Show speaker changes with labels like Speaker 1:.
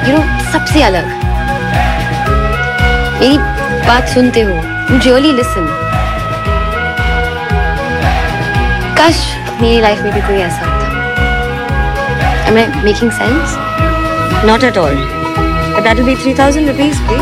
Speaker 1: You know सबसे अलग। मेरी बात सुनते हो, यू रियली लिसन। काश मेरी लाइफ में भी कोई ऐसा होता। Am I making sense?
Speaker 2: Not at all. But that will be 3,000 rupees, please.